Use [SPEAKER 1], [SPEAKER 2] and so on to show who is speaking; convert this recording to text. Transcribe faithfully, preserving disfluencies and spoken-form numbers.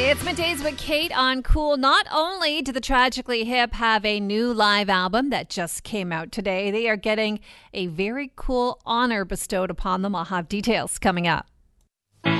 [SPEAKER 1] It's Middays with Kate on Cool. Not only do the Tragically Hip have a new live album that just came out today, they are getting a very cool honor bestowed upon them. I'll have details coming up.